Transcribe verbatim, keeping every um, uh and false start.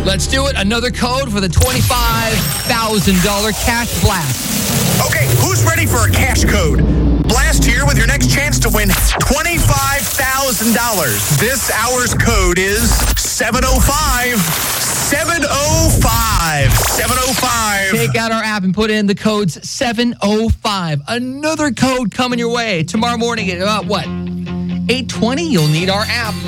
Let's do it. Another code for the twenty-five thousand dollars cash blast. Okay, who's ready for a cash code? Blast here with your next chance to win twenty-five thousand dollars. This hour's code is seven oh five. seven oh five. seven oh five. Take out our app and put in the codes seven oh five. Another code coming your way tomorrow morning at about what? eight twenty. You'll need our app.